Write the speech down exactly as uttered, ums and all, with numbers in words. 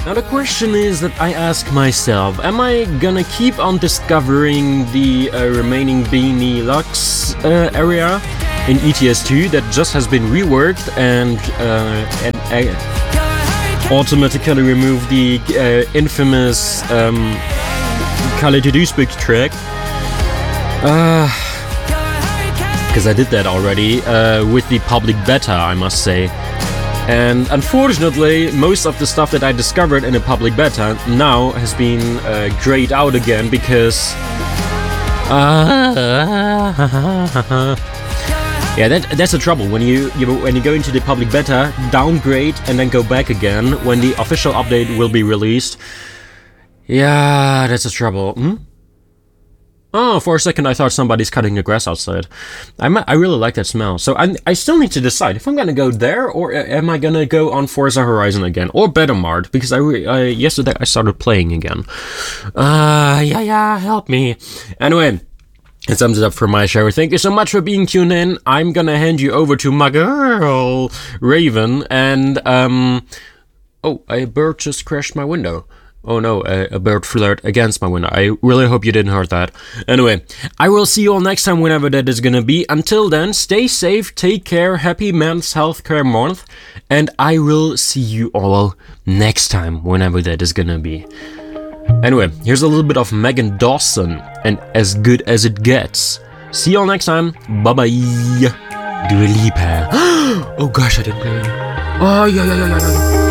Now the question is that I ask myself, am I gonna keep on discovering the uh, remaining Benelux uh, area in E T S two that just has been reworked and, uh, and uh, automatically remove the uh, infamous um, Kalle to Duisburg track? Because uh, I did that already uh, with the public beta, I must say. And unfortunately, most of the stuff that I discovered in a public beta now has been uh, grayed out again because... Uh, yeah, that, that's the trouble. When you, you when you go into the public beta, downgrade and then go back again when the official update will be released. Yeah, that's the trouble. Hmm? Oh, for a second I thought somebody's cutting the grass outside. I might, I really like that smell. So I I still need to decide if I'm gonna go there or am I gonna go on Forza Horizon again or Bettermart, because I, I yesterday I started playing again. Uh, yeah, yeah, help me. Anyway, that sums it up for my show. Thank you so much for being tuned in. I'm gonna hand you over to my girl Raven, and um, oh, a bird just crashed my window. Oh no, a, a bird flew against my window. I really hope you didn't hear that. Anyway, I will see you all next time whenever that is gonna be. Until then, stay safe, take care, happy Men's Health Care Month, and I will see you all next time whenever that is gonna be. Anyway, here's a little bit of Megan Dawson, and As Good As It Gets. See you all next time. Bye-bye. Dua Lipa. Oh gosh, I didn't play it. Oh, yeah, yeah, yeah, yeah, yeah.